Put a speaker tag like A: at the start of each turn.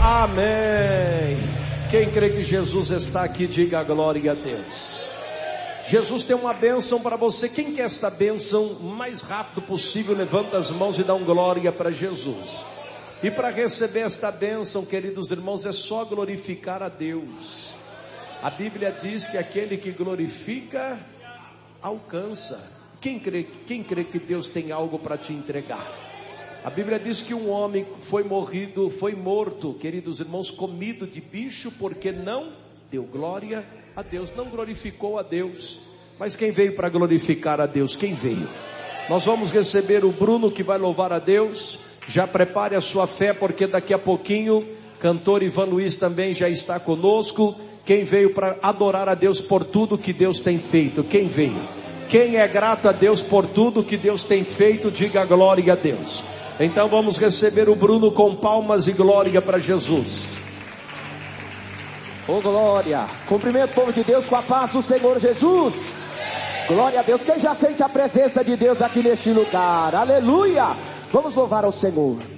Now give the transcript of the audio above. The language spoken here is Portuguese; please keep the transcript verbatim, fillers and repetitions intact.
A: Amém. Quem crê que Jesus está aqui, diga glória a Deus. Jesus tem uma bênção para você. Quem quer essa bênção mais rápido possível, levanta as mãos e dá um glória para Jesus. E para receber esta bênção, queridos irmãos, é só glorificar a Deus. A Bíblia diz que aquele que glorifica, alcança. Quem crê, quem crê que Deus tem algo para te entregar? A Bíblia diz que um homem foi morrido, foi morto, queridos irmãos, comido de bicho, porque não deu glória a Deus, não glorificou a Deus. Mas quem veio para glorificar a Deus? Quem veio? Nós vamos receber o Bruno, que vai louvar a Deus. Já prepare a sua fé, porque daqui a pouquinho, cantor Ivan Luiz também já está conosco. Quem veio para adorar a Deus por tudo que Deus tem feito? Quem veio? Quem é grato a Deus por tudo que Deus tem feito, diga glória a Deus. Então vamos receber o Bruno com palmas e glória para Jesus.
B: Ô glória, cumprimento o povo de Deus com a paz do Senhor Jesus. Glória a Deus, quem já sente a presença de Deus aqui neste lugar, aleluia. Vamos louvar ao Senhor.